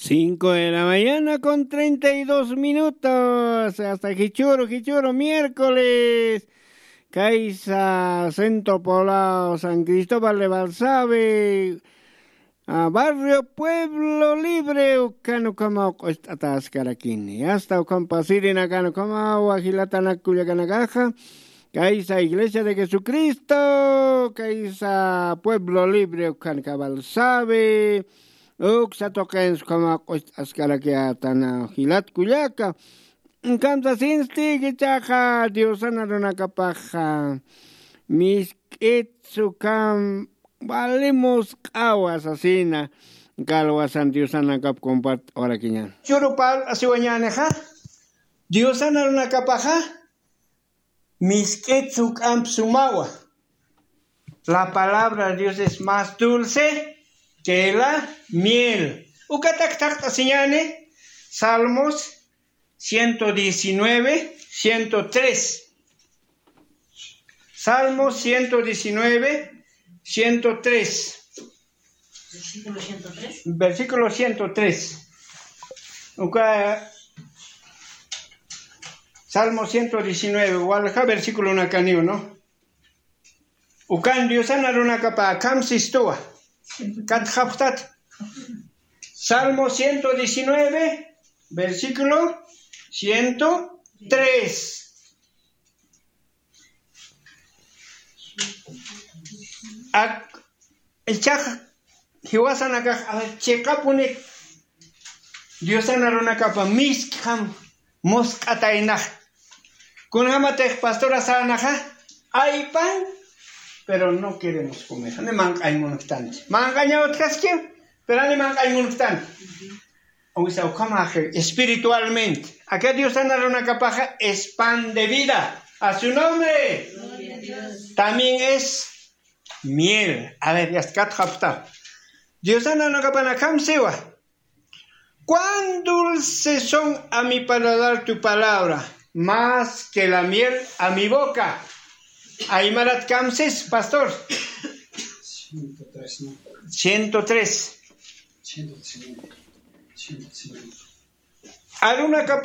5 de la mañana con 32 minutos. Hasta Hichuro, miércoles. Caiza, Centro Poblado, San Cristóbal de Balsabe. Barrio Pueblo Libre, Ucano Camao, Atascaraquini. Hasta Ucampasirin, Acano Camao, Agilatana Cuyacanagaja. Caiza Iglesia de Jesucristo. Caiza Pueblo Libre, Ucano Balsabe. Uxa toquen como Ascaraquiatana, Gilat Cuyaca. Kansas Insti, Gichaja, Diosana Ronacapaja. Miskitsukam. Valemos aguas asina. Calwa San Diosana Cap compart ahora quiñan. Churupal asiwañaneja. Diosana Ronacapaja. Miskitsukam sumawa. La palabra de Dios es más dulce que la miel. Ukatak takta señane. Salmos 119, 103. Salmos 119, 103. Versículo 103. Versículo 103. Salmo 119, Walja, versículo 1 canio, ¿no? Ukan Diosana runa capa, cam sistoa. Kat haftat. Salmo 119, versículo 103. El chaj, hiwasana ka, chekapune. Diosana runa capa, miskam, moskatainaj. Kunhamate pastora sanaja, hay pan, pero no queremos comer. No mancan monostante. Mancaña otcasque, pero no mancan monostante. O sea, espiritualmente. Acá Dios anda una capaja es pan de vida. A su nombre. También es miel. A ver, ya está. Dios anda una capaja camsewa. Cuán dulces son a mi paladar tu palabra, más que la miel a mi boca. Aymarat Kamses, pastor. 103, ¿no? 103. 103. Aruna capa